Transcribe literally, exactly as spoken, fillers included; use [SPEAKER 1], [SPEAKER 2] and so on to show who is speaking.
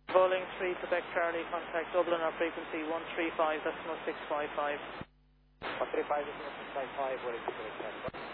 [SPEAKER 1] Calling three Quebec Charlie, contact Dublin on frequency one three five decimal six five five.
[SPEAKER 2] one three five decimal six five five, what is it?